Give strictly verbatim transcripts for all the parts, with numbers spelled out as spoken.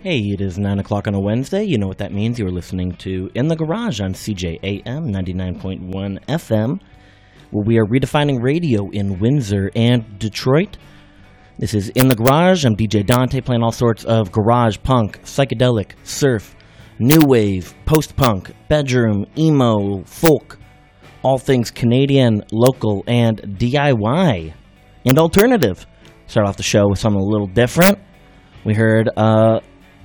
Hey, it is nine o'clock on a Wednesday. You know what that means. You're listening to In the Garage on C J A M ninety-nine point one F M, where we are redefining radio in Windsor and Detroit. This is In the Garage. I'm D J Dante, playing all sorts of garage punk, psychedelic, surf, new wave, post-punk, bedroom, emo, folk, all things Canadian, local, and D I Y, and alternative. Start off the show with something a little different. We heard a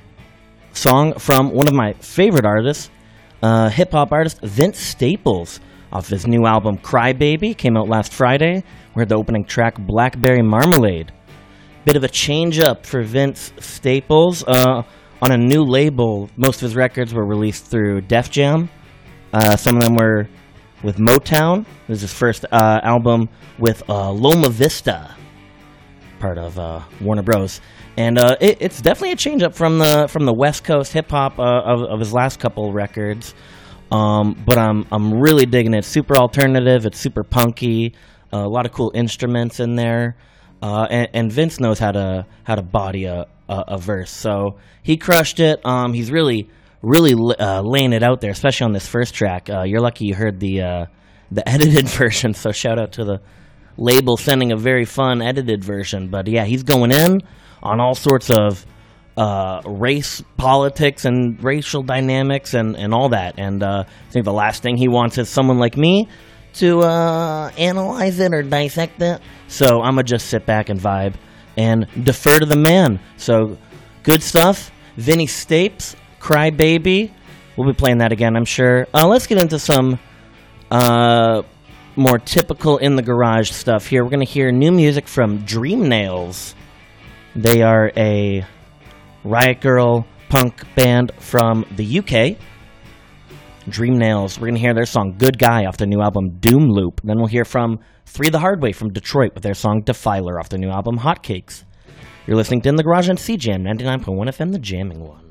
song from one of my favorite artists, uh, hip-hop artist Vince Staples, off his new album Crybaby. Came out last Friday. We heard the opening track Blackberry Marmalade. Bit of a change-up for Vince Staples uh, on a new label. Most of his records were released through Def Jam. Uh, some of them were with Motown. This is his first uh, album with uh, Loma Vista, part of uh, Warner Bros. And uh, it, it's definitely a change up from the from the West Coast hip hop uh, of, of his last couple records. Um, but I'm I'm really digging it. It's super alternative. It's super punky. Uh, a lot of cool instruments in there. Uh, and, and Vince knows how to how to body a, a, a verse. So he crushed it. Um, he's really really uh, laying it out there, especially on this first track. Uh, you're lucky you heard the uh, the edited version. So shout out to the label sending a very fun edited version. But yeah, he's going in on all sorts of uh, race politics and racial dynamics and, and all that. And uh, I think the last thing he wants is someone like me to uh, analyze it or dissect it. So I'm going to just sit back and vibe and defer to the man. So good stuff. Vinny Stapes, Crybaby. We'll be playing that again, I'm sure. Uh, let's get into some uh, more typical In the Garage stuff here. We're going to hear new music from Dream Nails. They are a Riot Grrrl punk band from the U K. Dream Nails. We're going to hear their song Good Guy off their new album Doom Loop. Then we'll hear from Three the Hard Way from Detroit with their song Defiler off their new album Hotcakes. You're listening to In the Garage on C J A M ninety-nine point one F M, the jamming one.